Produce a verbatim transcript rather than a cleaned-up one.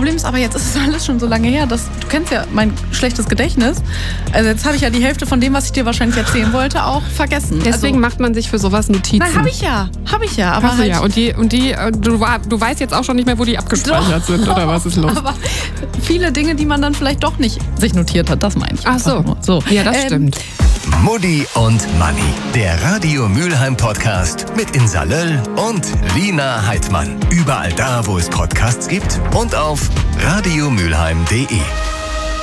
Problem ist aber, jetzt ist es alles schon so lange her, dass du kennst ja mein schlechtes Gedächtnis. Also jetzt habe ich ja die Hälfte von dem, was ich dir wahrscheinlich erzählen wollte, auch vergessen. Deswegen also, macht man sich für sowas Notizen. Nein, habe ich ja. Habe ich ja. Aber Hast du halt, ja. Und, die, und die, du, du weißt jetzt auch schon nicht mehr, wo die abgespeichert doch, sind, oder was ist los? Aber viele Dinge, die man dann vielleicht doch nicht sich notiert hat, das meine ich. Ach so. Nur. so. Ja, das ähm, stimmt. Mutti und Manni, der Radio Mülheim Podcast mit Insa Löll und Lina Heidmann. Überall da, wo es Podcasts gibt und auf radiomülheim punkt de.